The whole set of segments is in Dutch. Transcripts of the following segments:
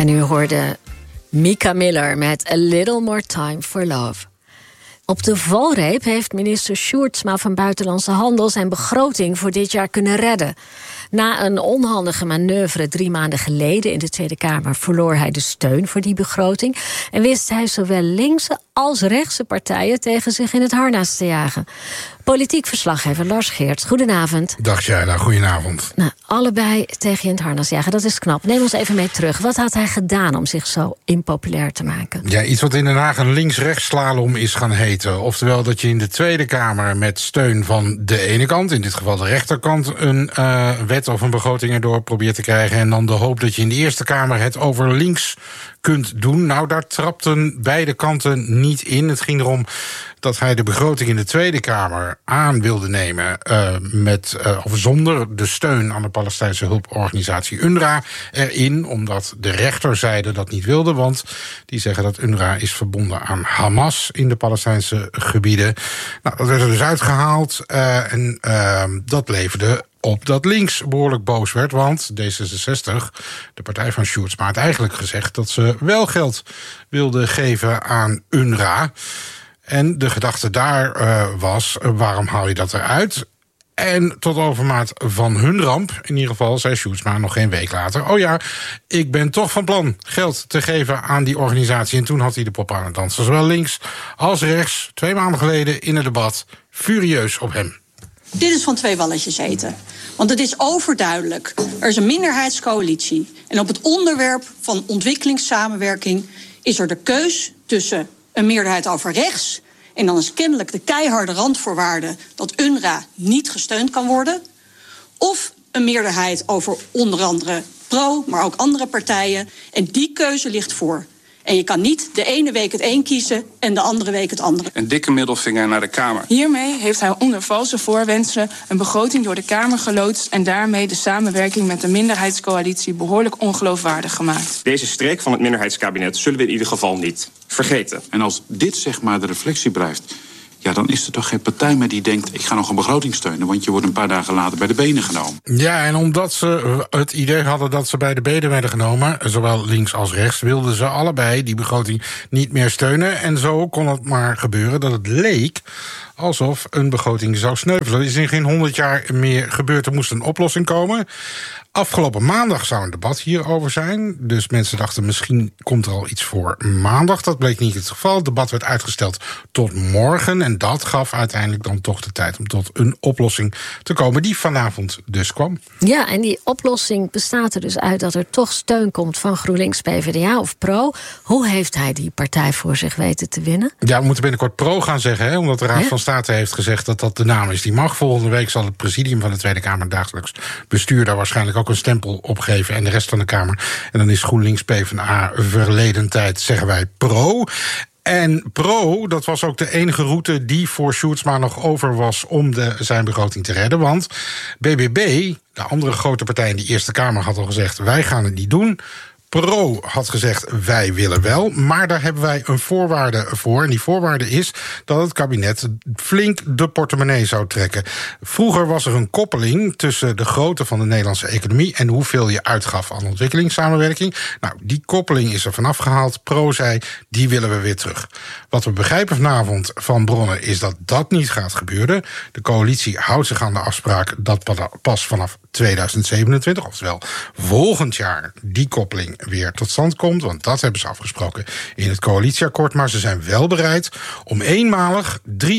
En u hoorde Mika Miller met A Little More Time for Love. Op de valreep heeft minister Sjoerdsma van Buitenlandse Handel zijn begroting voor dit jaar kunnen redden. Na een onhandige manoeuvre 3 maanden geleden in de Tweede Kamer verloor hij de steun voor die begroting en wist hij zowel linkse als rechtse partijen tegen zich in het harnas te jagen. Politiek verslaggever Lars Geerts, goedenavond. Dag Jaila, goedenavond. Nou, allebei tegen je in het harnas jagen, dat is knap. Neem ons even mee terug. Wat had hij gedaan om zich zo impopulair te maken? Ja, iets wat in Den Haag een links-rechts slalom is gaan heten. Oftewel dat je in de Tweede Kamer met steun van de ene kant, in dit geval de rechterkant, een wet of een begroting erdoor probeert te krijgen. En dan de hoop dat je in de Eerste Kamer het over links kunt doen. Nou, daar trapten beide kanten niet in. Het ging erom dat hij de begroting in de Tweede Kamer aan wilde nemen of zonder de steun aan de Palestijnse hulporganisatie UNRWA erin, omdat de rechterzijde dat niet wilde, want die zeggen dat UNRWA is verbonden aan Hamas in de Palestijnse gebieden. Nou, dat werd er dus uitgehaald en dat leverde op dat links behoorlijk boos werd, want D66, de partij van Sjoerdsma, had eigenlijk gezegd dat ze wel geld wilde geven aan UNRWA. En de gedachte daar was, waarom haal je dat eruit? En tot overmaat van hun ramp, in ieder geval, zei Sjoerdsma nog geen week later, oh ja, ik ben toch van plan geld te geven aan die organisatie. En toen had hij de pop aan het dansen, zowel links als rechts, 2 maanden geleden in het debat, furieus op hem. Dit is van 2 walletjes eten. Want het is overduidelijk. Er is een minderheidscoalitie. En op het onderwerp van ontwikkelingssamenwerking is er de keus tussen een meerderheid over rechts, en dan is kennelijk de keiharde randvoorwaarde dat UNRWA niet gesteund kan worden, of een meerderheid over onder andere Pro, maar ook andere partijen. En die keuze ligt voor. En je kan niet de ene week het een kiezen en de andere week het andere. Een dikke middelvinger naar de Kamer. Hiermee heeft hij onder valse voorwendselen een begroting door de Kamer geloodst en daarmee de samenwerking met de minderheidscoalitie behoorlijk ongeloofwaardig gemaakt. Deze streek van het minderheidskabinet zullen we in ieder geval niet vergeten. En als dit zeg maar de reflectie blijft, ja, dan is er toch geen partij meer die denkt, ik ga nog een begroting steunen, want je wordt een paar dagen later bij de benen genomen. Ja, en omdat ze het idee hadden dat ze bij de benen werden genomen, zowel links als rechts, wilden ze allebei die begroting niet meer steunen. En zo kon het maar gebeuren dat het leek alsof een begroting zou sneuvelen. Er is in geen 100 jaar meer gebeurd. Er moest een oplossing komen. Afgelopen maandag zou een debat hierover zijn. Dus mensen dachten, misschien komt er al iets voor maandag. Dat bleek niet het geval. Het debat werd uitgesteld tot morgen. En dat gaf uiteindelijk dan toch de tijd om tot een oplossing te komen, die vanavond dus kwam. Ja, en die oplossing bestaat er dus uit dat er toch steun komt van GroenLinks, PvdA of Pro. Hoe heeft hij die partij voor zich weten te winnen? Ja, we moeten binnenkort Pro gaan zeggen, hè, omdat de Raad van State heeft gezegd dat dat de naam is die mag. Volgende week zal het presidium van de Tweede Kamer dagelijks bestuur daar waarschijnlijk ook een stempel opgeven en de rest van de Kamer. En dan is GroenLinks PvdA verleden tijd, zeggen wij, Pro. En Pro, dat was ook de enige route die voor Sjoerdsma nog over was om zijn begroting te redden. Want BBB, de andere grote partij in die Eerste Kamer, had al gezegd, wij gaan het niet doen. Pro had gezegd, wij willen wel, maar daar hebben wij een voorwaarde voor. En die voorwaarde is dat het kabinet flink de portemonnee zou trekken. Vroeger was er een koppeling tussen de grootte van de Nederlandse economie en hoeveel je uitgaf aan ontwikkelingssamenwerking. Nou, die koppeling is er vanaf gehaald. Pro zei, die willen we weer terug. Wat we begrijpen vanavond van bronnen is dat dat niet gaat gebeuren. De coalitie houdt zich aan de afspraak dat pas vanaf 2027, oftewel volgend jaar, die koppeling weer tot stand komt, want dat hebben ze afgesproken in het coalitieakkoord. Maar ze zijn wel bereid om eenmalig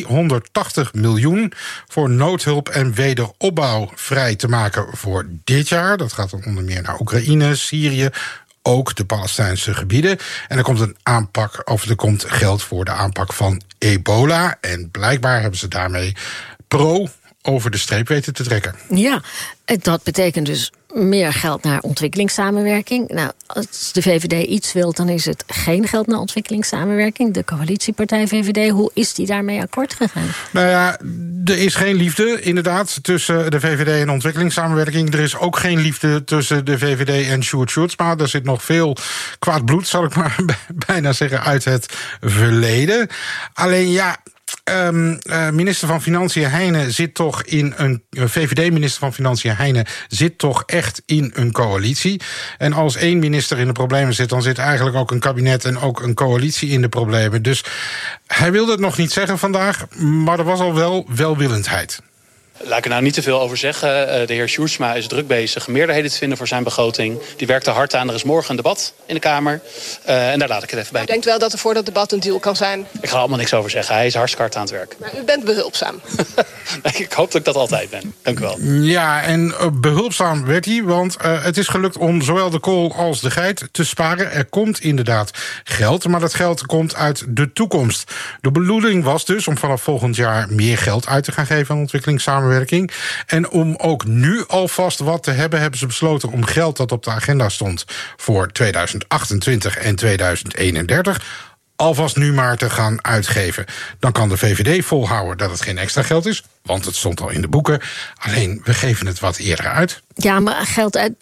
380 miljoen voor noodhulp en wederopbouw vrij te maken voor dit jaar. Dat gaat dan onder meer naar Oekraïne, Syrië, ook de Palestijnse gebieden. En er komt een aanpak, of er komt geld voor de aanpak van ebola. En blijkbaar hebben ze daarmee Pro over de streep weten te trekken. Ja, dat betekent dus meer geld naar ontwikkelingssamenwerking. Nou, als de VVD iets wil, dan is het geen geld naar ontwikkelingssamenwerking. De coalitiepartij VVD, hoe is die daarmee akkoord gegaan? Nou ja, er is geen liefde, inderdaad, tussen de VVD en ontwikkelingssamenwerking. Er is ook geen liefde tussen de VVD en Sjoerdsma. Er zit nog veel kwaad bloed, zal ik maar bijna zeggen, uit het verleden. Alleen ja, Minister van Financiën Heijnen zit toch in een... VVD-minister van Financiën Heijnen zit toch echt in een coalitie. En als één minister in de problemen zit, dan zit eigenlijk ook een kabinet en ook een coalitie in de problemen. Dus hij wilde het nog niet zeggen vandaag, maar er was al wel welwillendheid. Laat ik er nou niet te veel over zeggen. De heer Sjoerdsma is druk bezig meerderheden te vinden voor zijn begroting. Die werkt er hard aan. Er is morgen een debat in de Kamer. En daar laat ik het even bij. U denkt wel dat er voor dat debat een deal kan zijn? Ik ga er allemaal niks over zeggen. Hij is hartstikke hard aan het werk. Maar u bent behulpzaam. Ik hoop dat ik dat altijd ben. Dank u wel. Ja, en behulpzaam werd hij, want het is gelukt om zowel de kool als de geit te sparen. Er komt inderdaad geld, maar dat geld komt uit de toekomst. De bedoeling was dus om vanaf volgend jaar meer geld uit te gaan geven aan ontwikkelingssamenwerking. En om ook nu alvast wat te hebben, hebben ze besloten om geld dat op de agenda stond voor 2028 en 2031... alvast nu maar te gaan uitgeven. Dan kan de VVD volhouden dat het geen extra geld is, want het stond al in de boeken. Alleen, we geven het wat eerder uit. Ja, maar geld uit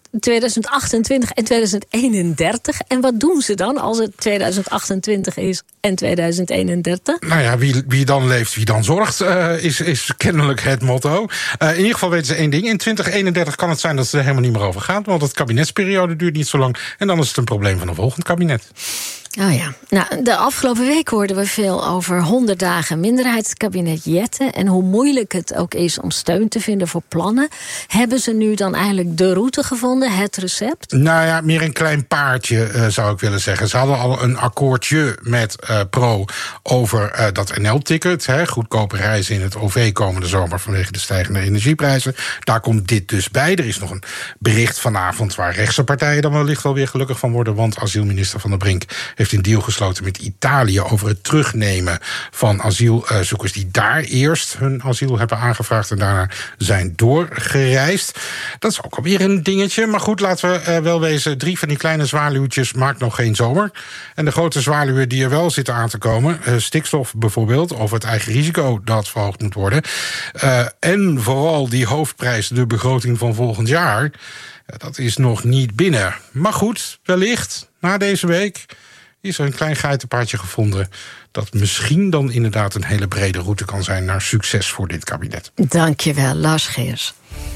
2028 en 2031. En wat doen ze dan als het 2028 is en 2031? Nou ja, wie dan leeft, wie dan zorgt, is kennelijk het motto. In ieder geval weten ze één ding. In 2031 kan het zijn dat ze er helemaal niet meer over gaat, want het kabinetsperiode duurt niet zo lang. En dan is het een probleem van een volgend kabinet. Oh ja. Nou, de afgelopen week hoorden we veel over 100 dagen minderheidskabinet Jette en hoe moeilijk het ook is om steun te vinden voor plannen. Hebben ze nu dan eigenlijk de route gevonden, het recept? Nou ja, meer een klein paardje zou ik willen zeggen. Ze hadden al een akkoordje met Pro over dat NL-ticket. Goedkope reizen in het OV komende zomer vanwege de stijgende energieprijzen. Daar komt dit dus bij. Er is nog een bericht vanavond waar rechtse partijen dan wellicht wel weer gelukkig van worden, want asielminister Van der Brink heeft een deal gesloten met Italië over het terugnemen van asielzoekers die daar eerst hun asiel hebben aangevraagd en daarna zijn doorgereisd. Dat is ook alweer een dingetje. Maar goed, laten we wel wezen, 3 van die kleine zwaluwtjes maakt nog geen zomer. En de grote zwaluwen die er wel zitten aan te komen, stikstof bijvoorbeeld, of het eigen risico dat verhoogd moet worden. En vooral die hoofdprijs, de begroting van volgend jaar, dat is nog niet binnen. Maar goed, wellicht, na deze week is er een klein geitenpaardje gevonden dat misschien dan inderdaad een hele brede route kan zijn naar succes voor dit kabinet. Dankjewel, Lars Geers.